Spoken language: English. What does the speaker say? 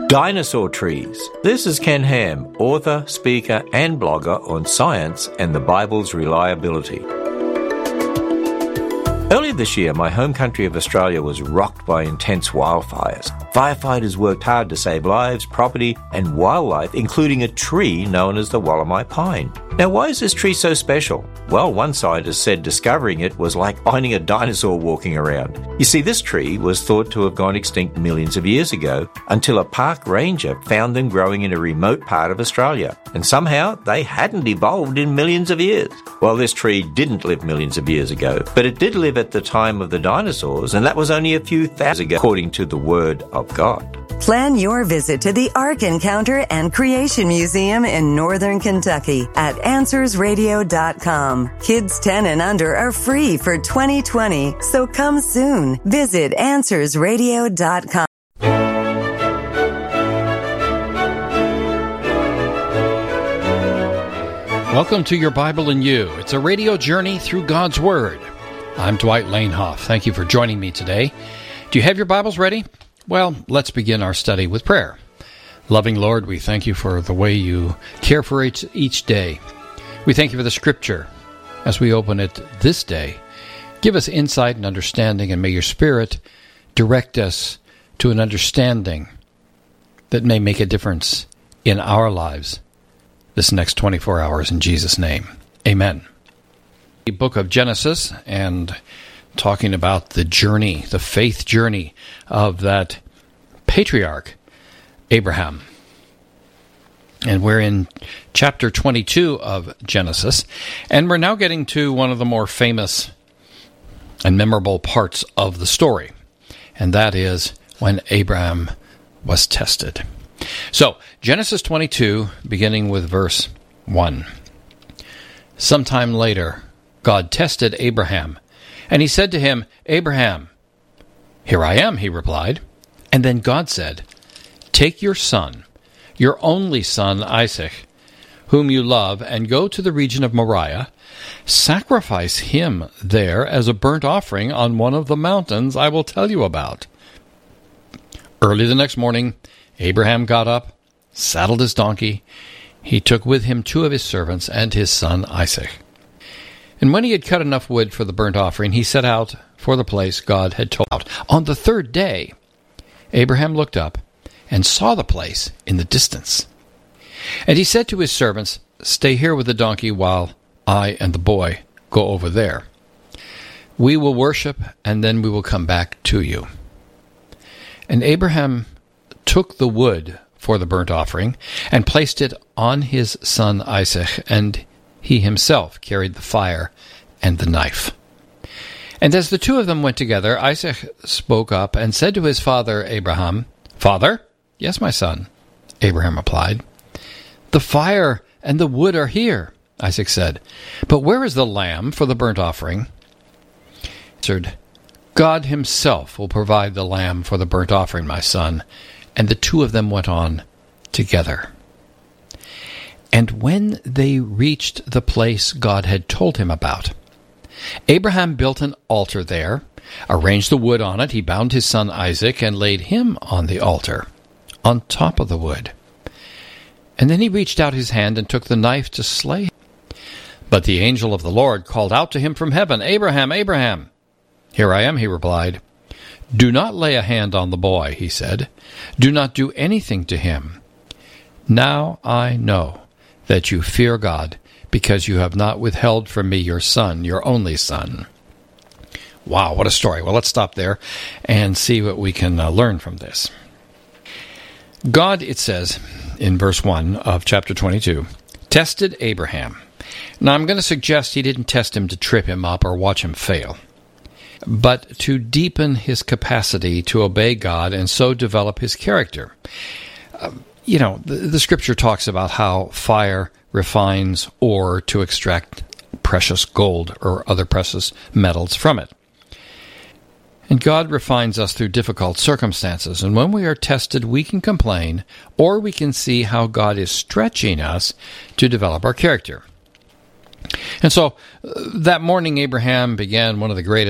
Dinosaur trees. This is Ken Ham, author, speaker, and blogger on science and the Bible's reliability. Earlier this year, my home country of Australia was rocked by intense wildfires. Firefighters worked hard to save lives, property, and wildlife, including a tree known as the Wollemi pine. Now, why is this tree so special? Well, one scientist said discovering it was like finding a dinosaur walking around. You see, this tree was thought to have gone extinct millions of years ago until a park ranger found them growing in a remote part of Australia. And somehow, they hadn't evolved in millions of years. Well, this tree didn't live millions of years ago, but it did live at the time of the dinosaurs, and that was only a few thousand ago, according to the Word of God. Plan your visit to the Ark Encounter and Creation Museum in Northern Kentucky at AnswersRadio.com. Kids 10 and under are free for 2020, so come soon. Visit AnswersRadio.com. Welcome to Your Bible and You. It's a radio journey through God's Word. I'm Dwight Lanehoff. Thank you for joining me today. Do you have your Bibles ready? Well, let's begin our study with prayer. Loving Lord, we thank you for the way you care for each day. We thank you for the Scripture as we open it this day. Give us insight and understanding, and may your Spirit direct us to an understanding that may make a difference in our lives this next 24 hours. In Jesus' name, amen. The book of Genesis, and talking about the journey, the faith journey of that patriarch, Abraham. And we're in chapter 22 of Genesis, and we're now getting to one of the more famous and memorable parts of the story, and that is when Abraham was tested. So, Genesis 22, beginning with verse 1. Sometime later, God tested Abraham, and he said to him, "Abraham." "Here I am," he replied. And then God said, "Take your son, your only son Isaac, whom you love, and go to the region of Moriah. Sacrifice him there as a burnt offering on one of the mountains I will tell you about." Early the next morning, Abraham got up, saddled his donkey. He took with him 2 of his servants and his son Isaac. And when he had cut enough wood for the burnt offering, he set out for the place God had told him. On the 3rd day, Abraham looked up and saw the place in the distance. And he said to his servants, "Stay here with the donkey while I and the boy go over there. We will worship, and then we will come back to you." And Abraham took the wood for the burnt offering and placed it on his son Isaac, and he himself carried the fire and the knife. And as the 2 of them went together, Isaac spoke up and said to his father Abraham, "Father?" "Yes, my son," Abraham replied. "The fire and the wood are here," Isaac said, "but where is the lamb for the burnt offering?" He answered, "God himself will provide the lamb for the burnt offering, my son." And the 2 of them went on together. And when they reached the place God had told him about, Abraham built an altar there, arranged the wood on it. He bound his son Isaac and laid him on the altar, on top of the wood. And then he reached out his hand and took the knife to slay him. But the angel of the Lord called out to him from heaven, "Abraham, Abraham!" "Here I am," he replied. "Do not lay a hand on the boy," he said. "Do not do anything to him. Now I know that you fear God, because you have not withheld from me your son, your only son." Wow, what a story. Well, let's stop there and see what we can learn from this. God, it says in verse 1 of chapter 22, tested Abraham. Now, I'm going to suggest he didn't test him to trip him up or watch him fail, but to deepen his capacity to obey God and so develop his character. The Scripture talks about how fire refines ore to extract precious gold or other precious metals from it. And God refines us through difficult circumstances. And when we are tested, we can complain, or we can see how God is stretching us to develop our character. And so that morning, Abraham began one of the greatest